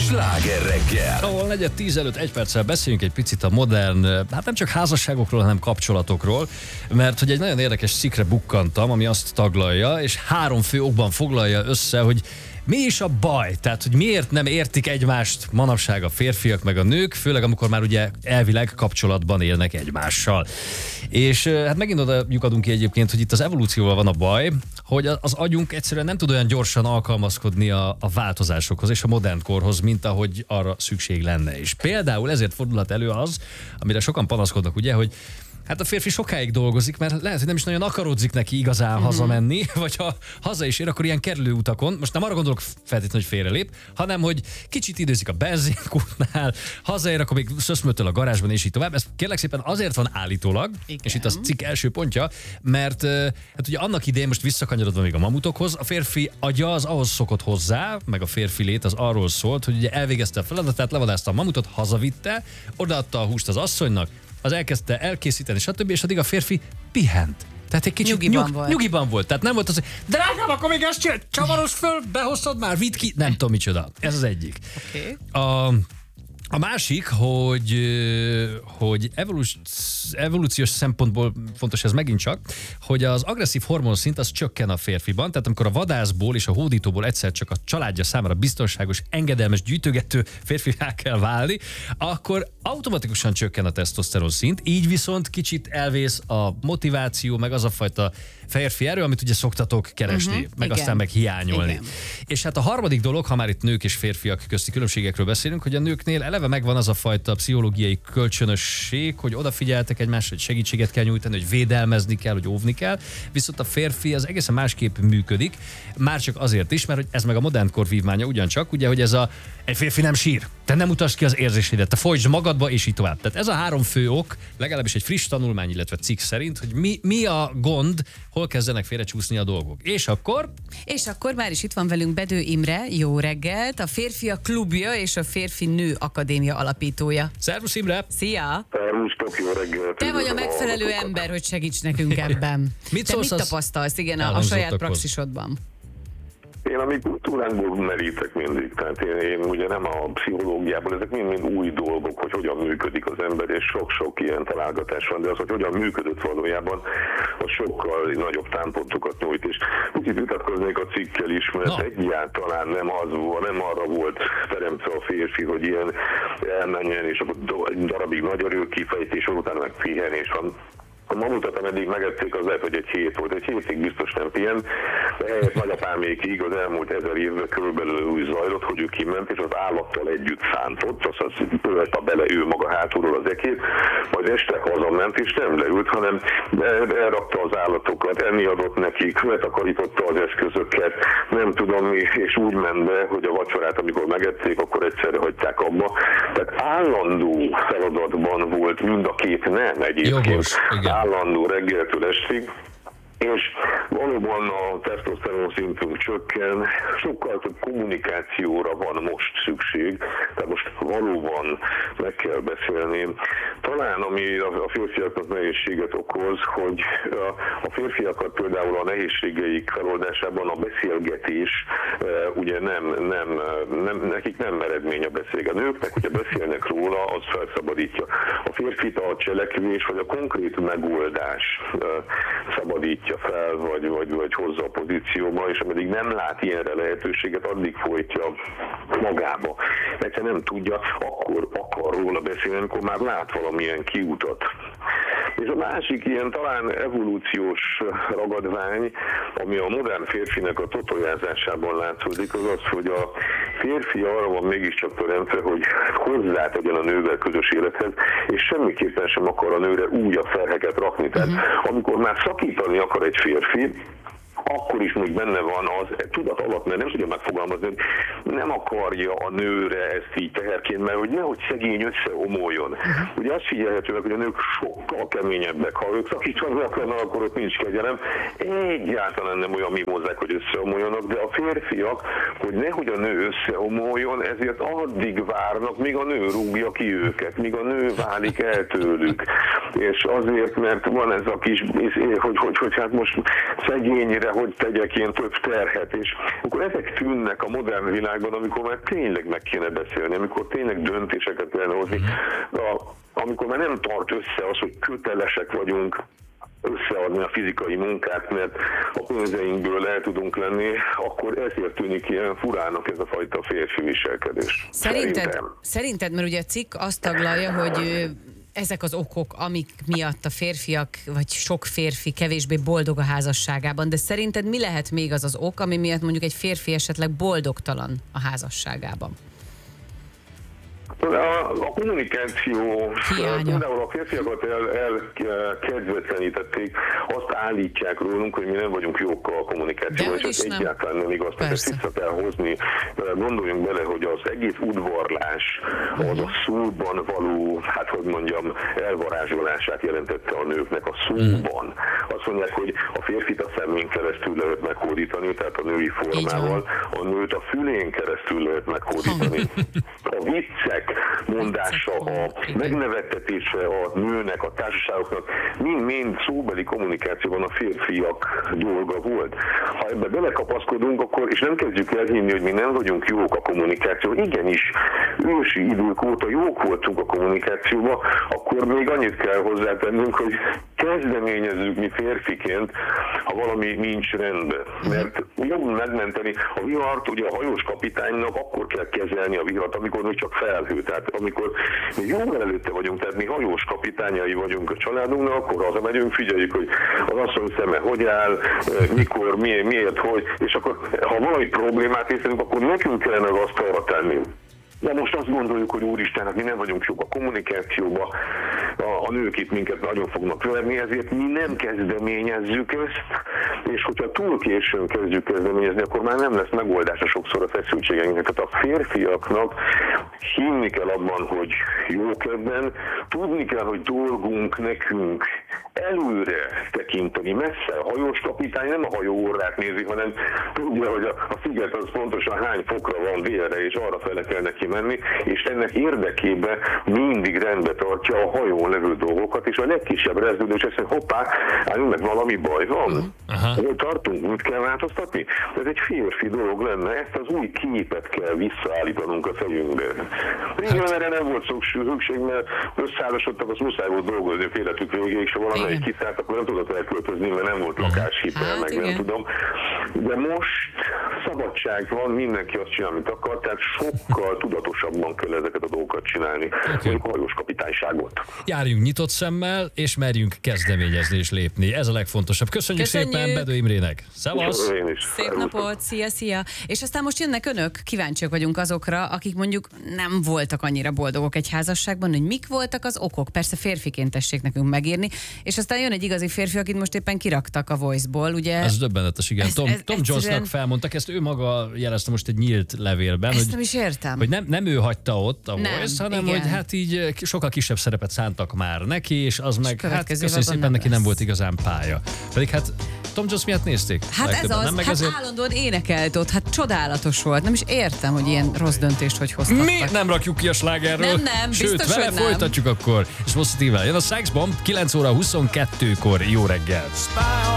Sláger reggel. Ahol 9:10 előtt egy perccel beszéljünk egy picit a modern, hát nem csak házasságokról, hanem kapcsolatokról, mert hogy egy nagyon érdekes cikkre bukkantam, ami azt taglalja, és 3 fő okban foglalja össze, hogy mi is a baj? Tehát, hogy miért nem értik egymást manapság a férfiak meg a nők, főleg amikor már ugye elvileg kapcsolatban élnek egymással. És hát megint oda lyukadunk ki egyébként, hogy itt az evolúcióval van a baj, hogy az agyunk egyszerűen nem tud olyan gyorsan alkalmazkodni a változásokhoz és a modern korhoz, mint ahogy arra szükség lenne. És például ezért fordulhat elő az, amire sokan panaszkodnak, ugye, hogy hát a férfi sokáig dolgozik, mert lehet, hogy nem is nagyon akarodzik neki igazán hazamenni, vagy ha haza is ér, akkor ilyen kerülőutakon, most nem arra gondolok feltétlenül, hogy félrelép, hanem hogy kicsit időzik a benzinkútnál, hazaér, akkor még szöszmötöl a garázsban, és így tovább. Ez kérlek szépen azért van állítólag, igen. És itt a cikk első pontja, mert hát ugye annak idején, most visszakanyarodva még a mamutokhoz, a férfi agya az ahhoz szokott hozzá, meg a férfi lét az arról szólt, hogy ugye elvégezte a feladatát, levadászta a mamutot, hazavitte, odaadta a húst az asszonynak, az elkezdte elkészíteni, stb. És addig a férfi pihent. Tehát egy kicsit nyugiban volt. Tehát nem volt az, hogy drágám, akkor még ezt csinál, csavaros föl, behoztad már, vidd ki. Nem tudom micsoda. Ez az egyik. Okay. A másik, hogy evolúciós szempontból fontos ez megint csak, hogy az agresszív hormonszint az csökken a férfiban, tehát amikor a vadászból és a hódítóból egyszer csak a családja számára biztonságos, engedelmes, gyűjtögető férfivá kell válni, akkor automatikusan csökken a tesztoszteron szint, így viszont kicsit elvész a motiváció, meg az a fajta férfi erő, amit ugye szoktatok keresni, meg igen. aztán meg hiányolni. Igen. És hát a harmadik dolog, ha már itt nők és férfiak közti különbségekről beszélünk, hogy a nőknél eleve megvan az a fajta pszichológiai kölcsönösség, hogy odafigyeltek egymásra, hogy segítséget kell nyújtani, hogy védelmezni kell, hogy óvni kell, viszont a férfi az egészen másképp működik, már csak azért is, mert hogy ez meg a modern kor vívmánya ugyancsak, ugye, hogy egy férfi nem sír, te nem utasd ki az érzésédet, te folytsd magadba, és így tovább. Tehát ez a 3 fő ok, legalábbis egy friss tanulmány, illetve cikk szerint, hogy mi a gond, hol kezdenek félrecsúszni a dolgok. És akkor már is itt van velünk Bedő Imre, jó reggelt, a Férfiak Klubja és a Férfi Nő Akadémia alapítója. Szervusz Imre! Szia! Szervusztok, jó reggelt! Te vagy a megfelelő ember, hogy segíts nekünk ebben. Mit Te mit tapasztalsz, igen, a saját praxisodban? Én a mi kultúránkból merítek mindig, tehát én ugye nem a pszichológiából, ezek mind új dolgok, hogy hogyan működik az ember, és sok-sok ilyen találgatás van, de az, hogy hogyan működött valójában, az sokkal nagyobb támpontokat nyújt, és kicsit vitatkoznék a cikkkel is, mert egyáltalán nem arra volt teremtve a férfi, hogy ilyen elmenjen, és akkor egy darabig nagy erőkifejtés, utána meg pihenés van. A mamutat, ameddig megették, az lehet, hogy egy hét volt. Egy hétig biztos nem pihent, de ehhez nagyapámékig az elmúlt 1000 évben körülbelül úgy zajlott, hogy ő kiment, és az állattal együtt szántott, az ölte bele ő maga hátulról az ekét, majd este hazament, és nem leült, hanem elrakta az állatokat, enni adott nekik, letakarította az eszközöket, nem tudom mi, és úgy ment be, hogy a vacsorát, amikor megették, akkor egyszerre hagyták abba. Tehát állandó feladatban volt mind a két nem egyébként. Jogos, állandó reggeltől estig, és valóban a tesztoszteron szintünk csökken, sokkal több kommunikációra van most szükség, tehát most valóban meg kell beszélni. Talán ami a férfiaknak nehézséget okoz, hogy a férfiakat például a nehézségeik feloldásában a beszélgetés ugye nekik nem eredmény a beszélget. A nőknek, hogyha beszélnek róla, az felszabadítja. A férfit a cselekvés vagy a konkrét megoldás szabadítja fel, vagy hozza a pozícióba, és ameddig nem lát ilyenre lehetőséget, addig folytja magába. Mert nem tudja, akkor akar róla beszélni, amikor már lát valamilyen kiutat. És a másik ilyen talán evolúciós ragadvány, ami a modern férfinek a totojázásában látszódik, az az, hogy a férfi arra van mégiscsak teremtve, hogy hozzátegyen a nővel közös élethez, és semmiképpen sem akar a nőre úgy a terheket rakni. Tehát amikor már szakítani akar egy férfi, akkor is még benne van az tudat alatt, mert nem tudja megfogalmazni, hogy nem akarja a nőre ezt így teherként, mert hogy nehogy szegény összeomoljon. Ugye azt figyelhető meg, hogy a nők sokkal keményebbek. Ha ők szakítani akarnak, akkor ott nincs kegyelem. Egyáltalán nem olyan mimózák, hogy összeomoljanak, de a férfiak, hogy nehogy a nő összeomoljon, ezért addig várnak, míg a nő rúgja ki őket, míg a nő válik el tőlük. És azért, mert van ez a kis, hogy hát most szegényre hogy tegyek én több terhet, és akkor ezek tűnnek a modern világban, amikor már tényleg meg kéne beszélni, amikor tényleg döntéseket kellene hozni, amikor már nem tart össze az, hogy kötelesek vagyunk összeadni a fizikai munkát, mert a pénzeinkből el tudunk lenni, akkor ezért tűnik ilyen furának ez a fajta férfi viselkedés. Szerinted, mert ugye a cikk azt taglalja, hogy ezek az okok, amik miatt a férfiak, vagy sok férfi kevésbé boldog a házasságában, de szerinted mi lehet még az az ok, ami miatt mondjuk egy férfi esetleg boldogtalan a házasságában? A kommunikáció, például a férfiakat elkedvetlenítették, azt állítják rólunk, hogy mi nem vagyunk jók a kommunikációban, és ez egyáltalán nem igaz. Ezt vissza kell hozni. Gondoljunk bele, hogy az egész udvarlás, az a szóban való, hát hogy mondjam, elvarázsolását jelentette a nőknek a szóban. Azt mondják, hogy a férfit a szemén keresztül lehet meghódítani, tehát a női formával, a nőt a fülén keresztül lehet meghódítani. A viccek mondása, a megnevettetése a nőnek, a társaságoknak, mind szóbeli kommunikációban a férfiak dolga volt. Ha ebbe belekapaszkodunk, akkor, és nem kezdjük elhinni, hogy mi nem vagyunk jók a kommunikációban, igenis, ősi idők óta jók voltunk a kommunikációban, akkor még annyit kell hozzátennünk, hogy kezdeményezzük mi férfiként, ha valami nincs rendben. Mert jobb megmenteni a vihart, ugye a hajós kapitánynak akkor kell kezelni a vihart, amikor még csak felhő. Tehát amikor mi jóval előtte vagyunk, tehát mi hajós kapitányai vagyunk a családunknak, akkor hazamegyünk, figyeljük, hogy az asszony szeme hogy áll, mikor, miért, hogy, és akkor ha valami problémát észlelünk, akkor nekünk kellene az asztalra tenni. De most azt gondoljuk, hogy úristen, hát mi nem vagyunk jók a kommunikációba, a nők itt minket nagyon fognak verni, ezért mi nem kezdeményezzük ezt, és hogyha túl későn kezdjük kezdeményezni, akkor már nem lesz megoldása sokszor a feszültségeinknek. Tehát a férfiaknak hinni kell abban, hogy jók ebben, tudni kell, hogy dolgunk nekünk előre tekinteni, messze. A hajós kapitány nem a hajó orrát nézi, hanem tudja, hogy a sziget az pontosan hány fokra van délre, és arra fele kell neki menni, és ennek érdekében mindig rendbe tartja a hajón levő dolgokat, és a legkisebb rezdődés azt mondja, hoppá, álljunk meg, valami baj van. Hol tartunk, mit kell változtatni? Ez egy férfi dolog lenne, ezt az új képet kell visszaállítanunk a fejünkbe. Régen erre nem volt szükség, mert összeházasodtak, az muszáj volt dolgozni a életük végéig, és ha valamelyik kiszállt, akkor nem tudott elköltözni, mert nem volt lakáshitel, meg nem tudom. De most szabadság van, mindenki azt csinál, amit akar, tehát sokkal tudatosabban kell ezeket a dolgokat csinálni, mondjuk a hajós kapitányságot. Járjunk nyitott szemmel, és merjünk kezdeményezni és lépni. Ez a legfontosabb. Köszönjük szépen Bedő Imrének. Szevasz! Szép napot, szia! És aztán most jönnek önök, kíváncsiak vagyunk azokra, akik mondjuk nem voltak annyira boldogok egy házasságban, hogy mik voltak az okok. Persze férfiként tessék nekünk megírni, és aztán jön egy igazi férfi, akit most éppen kiraktak a Voice-ból, ugye? Ez döbbenetes, igen. Tom Jonesnak felmondtak, ezt ő maga jelezte most egy nyílt levélben. Ezt nem is értem. Hogy nem ő hagyta ott a Voice, hanem hogy hát így sokkal kisebb szerepet szántak már neki, és az meg, hát köszönjük szépen, neki nem volt igazán pálya. Pedig hát Tom Jones miatt nézték? Hát ez az, nem, hát ezért... állandóan énekelt ott, hát csodálatos volt. Nem is értem, hogy ilyen rossz döntést hogy hoztattak. Mi nem rakjuk ki a slágerről? Nem, sőt, biztos, vele hogy nem. Folytatjuk akkor. És most jön a Sex Bomb 9 óra 22-kor. Jó reggel!